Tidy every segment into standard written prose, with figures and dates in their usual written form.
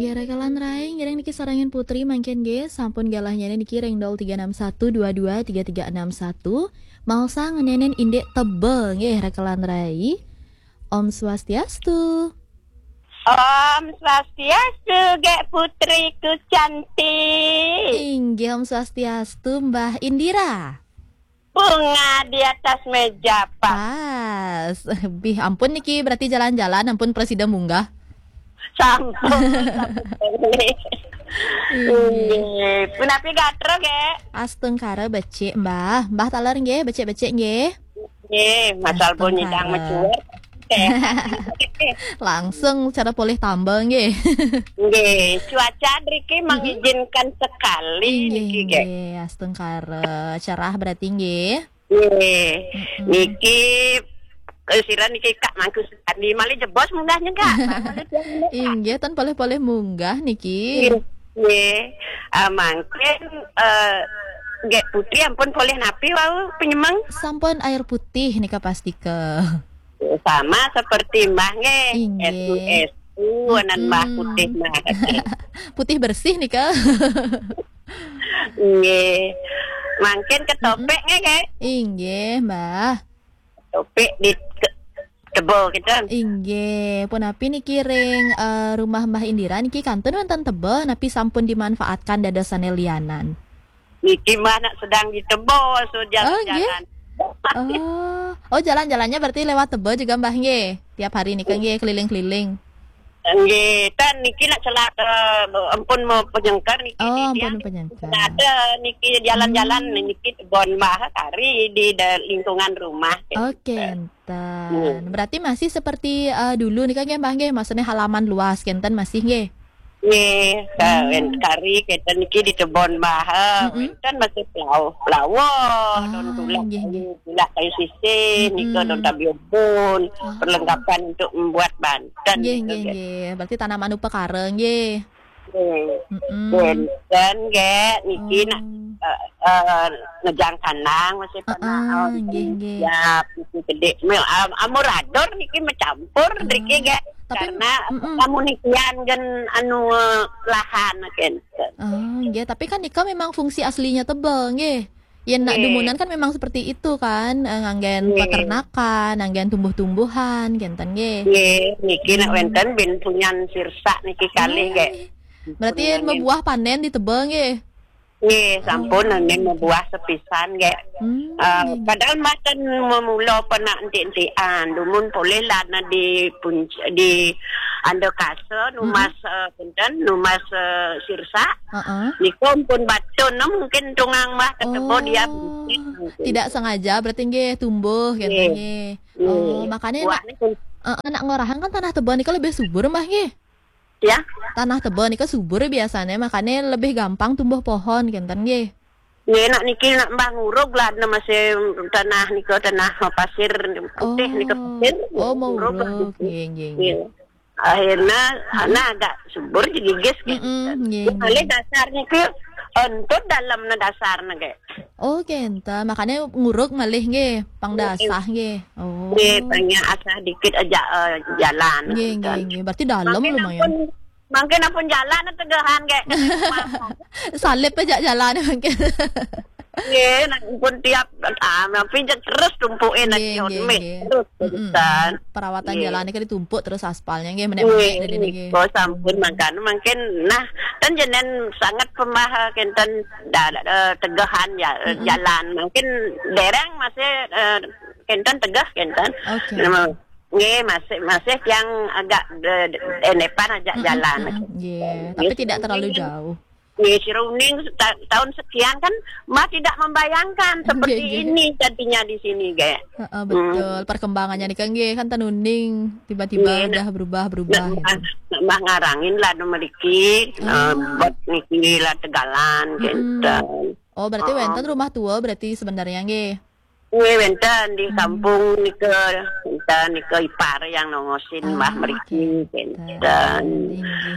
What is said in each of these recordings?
Inggih rekalan raing ngiring niki sarangin putri mangken ge sampun galahnya niki rengdol 361223361 mau sang ngenenen indek tebel nggih rekalan rai. Om Swastiastu. Om Swastiastu, gek putriku cantik. Inggih Om Swastiastu Mbah Indira. Bunga di atas meja, Pak. Pas. Bih ampun niki berarti jalan-jalan ampun presiden munggah. Sampun. Punapi gatro, gek. Astengkara becek Mbah. Mbah taler nggih, becek-becek nggih. Nggih, masal bunyi dang mencuat. Langsung cara poleh tambah nggih. Nggih, cuaca driki mengizinkan sekali niki, gek. Nggih, astengkara cerah berarti nggih. Nggih. Niki sira niki Kak mangku sekali mali jebos munggahnya Kak. Inggih tan poleh-poleh munggah niki. Nggih. Mangken gek putri ampun poleh napi wau penyemang. Sampun air putih nika pasti ke. Sama seperti Mbah nggih. Inggih. Anan Mbah putih mah. Putih bersih nika. Nggih. Mangken ketopek nggih, Kak. Inggih, Mbah. Topik di tebel kita. Inggih, pun api niki ring rumah Mbah Indira niki kanten wonten tebel napi sampun dimanfaatkan dadosane lianan. Niki mana sedang ditebel so jalan-jalan. Oh, jalan-jalannya berarti lewat tebel juga Mbah nggih. Tiap hari niki nggih keliling-keliling. Nggih, tan niki nak celak ampun mau penyengkar niki. Oh, ampun penyengkar. Ada niki jalan-jalan niki kebon Mbah kari di lingkungan rumah. Oke, enten. Berarti masih seperti dulu nih kan nggih Mbah nggih, maksudnya halaman luas kenten masih nggih. Nggih, kari kita niki di kebon Mbah. Kan masih don gula kayu sisih, niki don tabiobun, perlengkapan untuk membuat banten. Nggih. Berarti tanaman upekara nggih. Dan gak niki nak ngejang kandang masih pernah ya gede amurador niki mencampur niki gak karena kamu nikian gen anu lahan kan. Nggih, tapi kan nika memang fungsi aslinya tebel nggih. Yen nak dumunan kan memang seperti itu kan, nganggen peternakan, nganggen tumbuh-tumbuhan, genten nggih. Nggih, niki nak wenten bin punyan sirsa niki kali nggih. Berarti membuah panen di tebel nggih. Nggih, sampun nen membuah sepisan nggih. Padahal maten memula pernah enti-entian, dumun boleh lana di ando kase numas punten numas sirsa. Niku pun batun mungkin tungang mah ketemu dia tidak sengaja berarti nggih tumbuh gitu nggih. Oh, makanya nak ngorahan kan tanah tebel niku lebih subur Mbah nggih. Ya. Tanah tebel niku subur biasanya, makanya lebih gampang tumbuh pohon kenten nggih. Nggih, nak niki nak Mbah ngurug lah masih tanah niku tanah pasir putih niku pasir. Oh, mau ngurug. Nggih. Akhirnya agak subur digigis gitu. Nggih. Dasar niku untuk dalam dasarna ge. Oh, kenta. Makanya ngurug malih nggih, pang dasah nggih. Oh. Nggih, tanya asah dikit aja jalan. Nggih. Berarti dalam lumayan. Mungkin apun jalan tegahan ge. Salip aja jalan mungkin. Nggih, pun tiap pinjat terus tumpukin aja terus terusan. Perawatan jalan ini kan ditumpuk terus aspalnya nggih menek-menek dari niki. Oh, sampun mungkin nah kan jenen sangat pemah kenten tegahan ya jalan. Mungkin dereng masih kenten tegah kenten. Nggih, masih yang agak enepan aja jalan. Nggih, tapi tidak terlalu jauh. Siruning tahun sekian kan Mbak tidak membayangkan seperti ini jadinya di sini gak. Betul, perkembangannya nih kan tenuning tiba-tiba udah berubah Mbak ngarangin lah memiliki buat niki lah tegalan gitu. Oh, berarti wenten rumah tua berarti sebenarnya nggih. Nggih wenten di kampung nika ipar yang nongosin Mbah mriki wenten.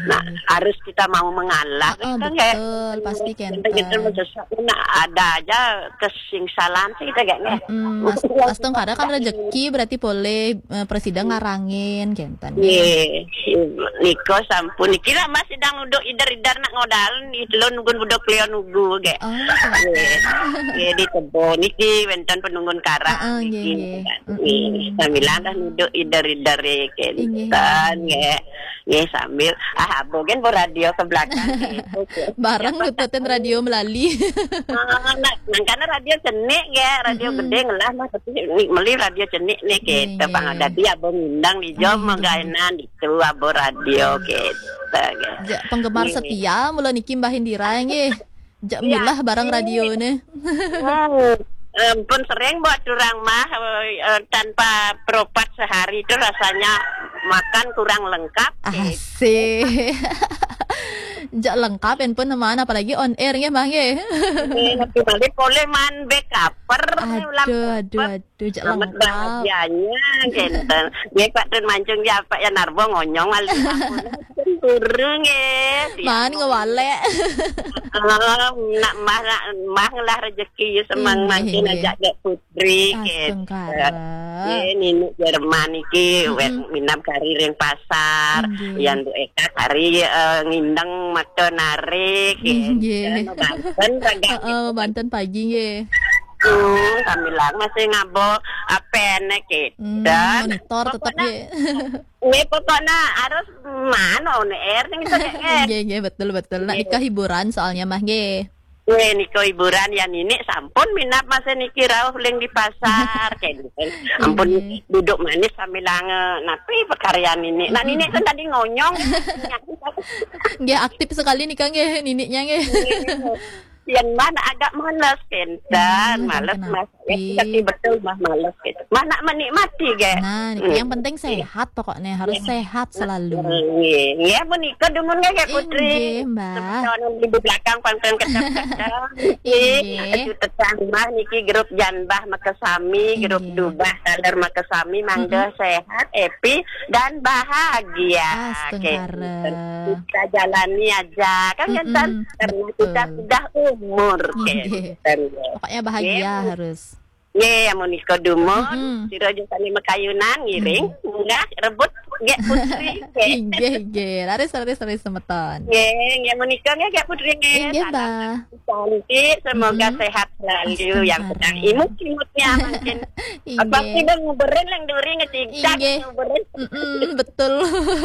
Nah, harus kita mau mengalah. Kan kayak betul, pasti kita Kenten. ada aja kesingsalan sih kita kayaknya. Astong kada kan rezeki berarti boleh presiden ngarangin Kenten. Iya, Niko sampun niki lah masih dang uduk idar-idar nak ngodal ni lo nunggu budok Leo nunggu ge. Iya di tebo niki wenten penunggun karang niki. Sambil dah nuduk idar-idar Kenten ge. Nggih sambil bogen bo radio ke belakang gitu. Bareng nututin radio melalui. Karena radio cenik ya, radio gede ngelah mah tapi meli radio cenik nih kita pangadati abang ngundang di jom magainan itu abo radio kita. Penggemar setia mula niki Mbah Indira nggih. Jak milah bareng radio nih. Pun sering buat orang mah tanpa peropat sehari itu rasanya makan kurang lengkap. Asik. Jak lengkap pun mana apalagi on air nggih Mbah nggih. Balik boleh man backuper aduh jak lengkap. Bahagianya genten. Nggih Pak Tun mancung ya Pak ya narbo ngonyong malih turun nggih. Man ngewalek. Nak mah ngelah rezeki semang mancing ajak dek putri gitu. Ini Jerman iki minap karir yang pasar, yang Bu Eka kari ngindeng mato narik gitu. Banten pagi nggih. Kami lang masih ngabo apene gitu. Monitor tetap nggih. Nggih pokoknya harus mana on air ning iso nggih betul. Nah nikah hiburan soalnya mah nggih. Niko hiburan ya nini sampun minap masa niki rawuh ling di pasar kayak gitu. Ampun duduk manis sambil napi pekaryan nini. Nah nini kan tadi ngonyong. Nggih aktif sekali nikah nggih niniknya nggih. Yang mana agak malas Kenten, malas mas. Betul mah malas gitu. Mana menikmati ge. Nah, yang penting sehat pokoknya harus sehat selalu. Nggih, menika dumun ge Putri. Nggih, Mbak. Di belakang pantun kecap-kecap. Nggih, tetangga niki grup Janbah Makasami, grup Dubah Taler Makasami mangga sehat, happy dan bahagia. Kita jalani aja kan Kenten karena kita sudah umur pokoknya bahagia harus. Ya Monika Dumo, sira jo sami makayunan ngiring, munggah rebut ge Putri. Nggih, laris semeton. Nggih, Monika ge Putri ge. Nggih, Mbak. Cantik, semoga sehat selalu yang sedang imut-imutnya mungkin. Apa sih bang nguberin lang duri ngecicak nguberin. Betul.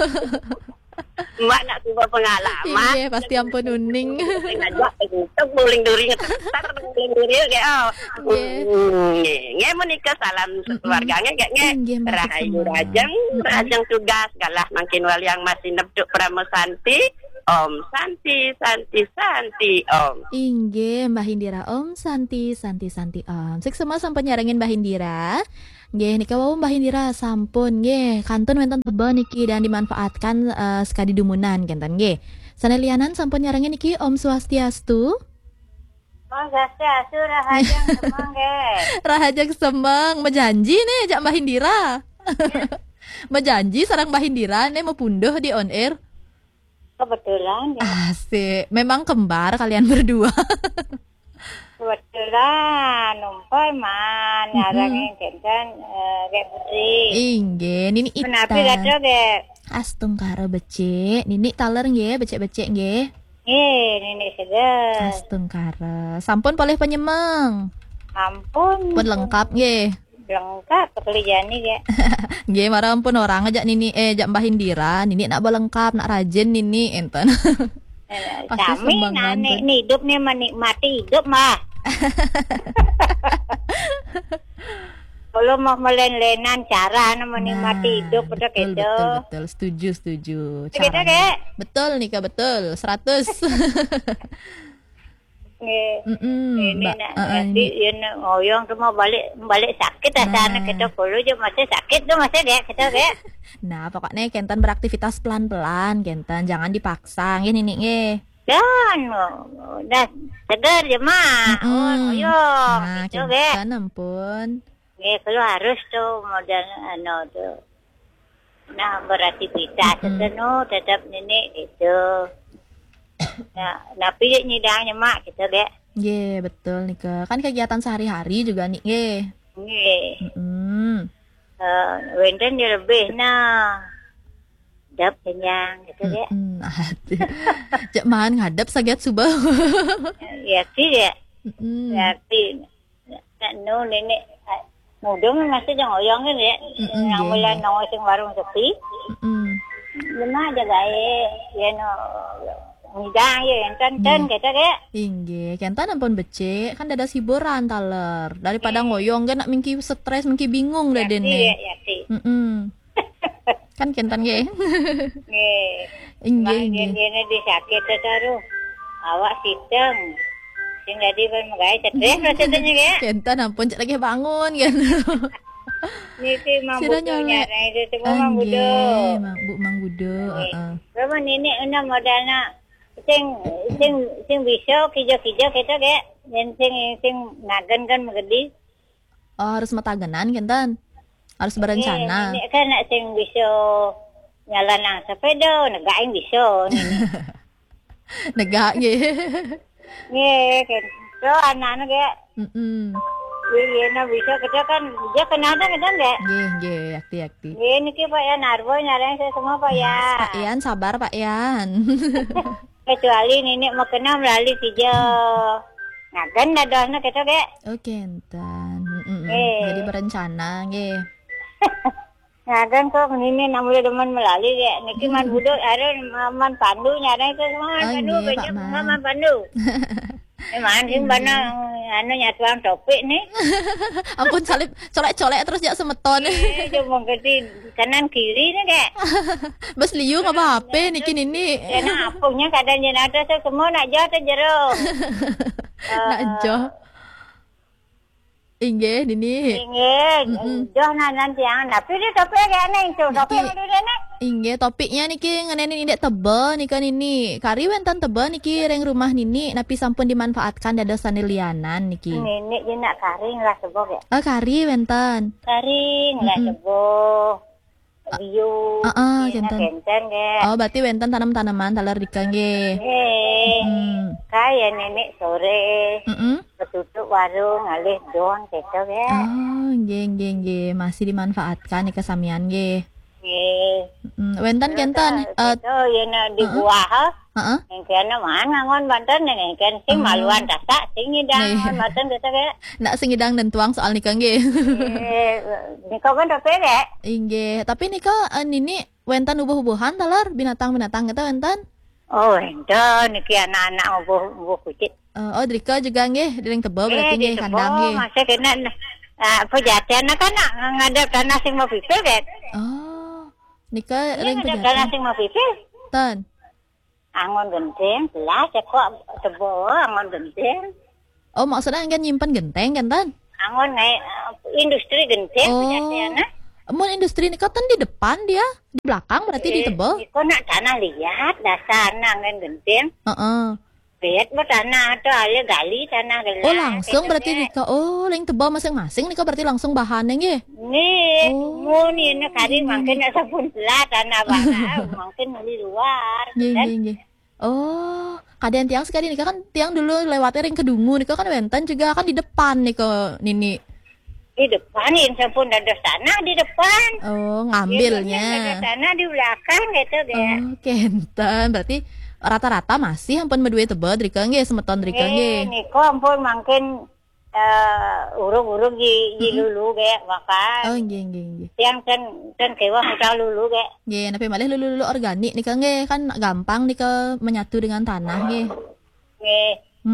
Mbak nak coba pengalaman. Iya, pasti ampun uning. Ngajak untuk guling duri ngetar guling duri kayak nggih menika salam keluarganya kayaknya Rahayu Rajang tugas galah makin wal yang masih nebduk Pramosanti Om Santi Om. Inggih Mbah Indira Om Santi Om. Sik semua sampai nyarengin Mbah Indira. Nggih nika wau Mbah Indira sampun nggih kantun wonten teba niki dan dimanfaatkan sekadi dumunan kenten nggih. Sanelianan sampun nyarengin niki Om Swastiastu. Swastiastu rahajang semeng nggih. Rahajang semeng mejanji nih jak Mbah Indira. Mejanji sareng Mbah Indira nih mau punduh di on air. Kebetulan ya. Asik, memang kembar kalian berdua. Kebetulan numpai man nyarangin Kenten kayak Putri. Inggih, nini ita. Kenapa gado ge? Astung karo becik, nini taler nggih, becek-becek nggih. Nini sedeh. Astung karo. Sampun poleh penyemeng. Ampun. Pun lengkap nggih. Lengkap pekerjaan ge. Nggih, marah ampun orang ajak nini jak Mbah Indira, nini nak lengkap, nak rajin nini enten. Kami nani hidup nih menikmati hidup mah. Kalau mau melen-lenan cara menikmati hidup udah gitu. Betul, setuju. Gitu kek. Betul Nika, betul 100. Ini nanti ngoyong tuh mau balik sakit sana kita perlu aja masih sakit tuh masih deh kita kayak. Nah pokoknya Kenten beraktivitas pelan-pelan Kenten jangan dipaksa ini nih dan udah segar ya mah ngoyong nah gitu Kenten ampun kalau harus tuh modal tuh nah beraktivitas tetap nenek itu. Nah, tapi nyidangnya mak gitu gak. Ye, betul nih ke. Kan kegiatan sehari-hari juga nih, ye. Wenten dia lebih nah. Dap kenyang gitu gak. Cak man ngadap saget subah. Ya sih ya. Berarti no nenek mudung masih jangan oyong kan ya. Yang mulai nongol sing warung sepi. Lemah jaga ya no. Ngidang ya enten kita kayak. Inge, kentan ampun becek, kan ada hiburan taler. Daripada ngoyong kan nak mingki stres, mingki bingung dah dene. Ya sih. Kan kentan ge. Inge. Ini disakit terus. Awak siteng. Sing tadi kan magai stres rasanya ge. Kentan ampun cak lagi bangun kan. Niti mang budo nyara itu semua mang budo. Mang budo. Berapa nenek una modalna sing bisa kijo-kijo kita kayak dan sing nagan kan megedi. Oh, harus matagenan kentan. Harus berencana. Nenek kan nak sing bisa nyalan nang sepeda, negaing bisa nenek. Negak ge. Nge kan. So anak-anak kayak Iya, bisa kita kan dia kenapa kan enggak? Nggih, yakti. Ini ki Pak Yan Narbo nyarain saya semua Pak Yan. Pak Yan sabar Pak Yan. Kecuali nenek mau kena melalui tiga. Ngagan dadahna kita kayak. Oke, entan. Jadi berencana nggih. Ngagan kok ini namanya demen melalui ya. Niki man budut ada man pandu nyarain saya semua man pandu banyak man pandu. Emang sing bana anu nyatuan topik nih. Ampun salib colek-colek terus jak semeton. Cuma ngerti kanan kiri nih kek. Bas liu apa HP niki nini. Karena apungnya kadang jenazah semua nak jauh jero. Nak jauh. Inge nini. Jauh nanti yang tapi dia topik kayak nih itu topik itu nih. Inge topiknya niki ngeneni indek tebel nika nini. Kari wentan tebel niki reng rumah nini napi sampun dimanfaatkan dadasan lianan niki. Nenek je nak kari lah sebok ya. Kari wentan. Kari lah sebok. Bio. Kenten ke. Oh, berarti wentan tanam-tanaman taler dikang ge. Kayak nenek sore. Betutuk warung alih doang gitu ya. Oh, nggih. Masih dimanfaatkan nika samian ge. Wentan kentan itu yang di buah yang kena mana ngon Banten yang kan sing maluan dasak sing ngidang Banten kita kayak nak sing ngidang dan tuang soal nikah nggih. Nikah kan tapi ya inggih tapi nikah nini wentan ubuh-ubuhan talar binatang-binatang kita wentan. Oh enten niki anak-anak ubuh kucing. Oh Drika juga nggih dereng tebel berarti nggih kandang nggih. Masih kena pejatian kan ngadep tanah sing mau pipil kan. Nika ring pejatan. Tanah sing mau pipil. Tan. Angon genteng, belas kok tebo angon genteng. Oh maksudnya kan nyimpen genteng kan tan? Angon industri genteng pejatianna. Mun industri nika tan di depan dia, di belakang berarti di tebel. Kok nak tanah liat dasar nang genteng. Lihat tanah atau alia gali tanah gelas. Oh langsung berarti nika ring tebal masing-masing nika berarti langsung bahannya nggih. Nih, mun ini kari mungkin asa pun lah tanah bana mungkin di luar. Nggih. Oh, kadang tiang sekali nika kan tiang dulu lewatnya ring kedungu nika kan wentan juga kan di depan nika nini. Di depan ini pun ada tanah di depan. Oh, ngambilnya. Ada tanah di belakang gitu ya. Oh, kentan berarti rata-rata masih ampun medue tebel drika nggih semeton drika nggih. Niko ampun mungkin urung-urung di lulu ge makan. Oh nggih. Yang kan kewa udah lulu ge. Nggih, tapi malih lulu organik nika nggih kan gampang nika menyatu dengan tanah nggih. Nggih.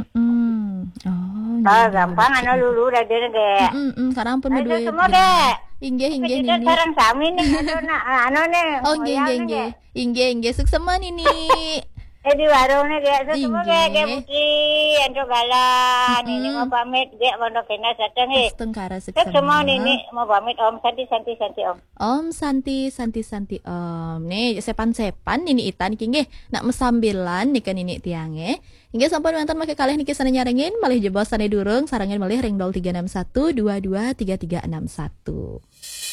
Oh. Gampang anu lulu dah dia ge. Karena ampun medue. Semua ge. Inggih ini. Sekarang sami nih anu nih. Oh nggih. Inggih suksema nini. Di warung nih kayak semua kayak putih, ando galan, ini mau pamit kayak pondok kena datang nih. Semua ini mau pamit Om Santi Om. Om Santi Om. Nih sepan ini itan kini nak mesambilan nih kan ini tiangnya. Hingga sampai mantan make kalih niki sana nyarengin malih jebos sana durung sarangin malih ring 0361 223361.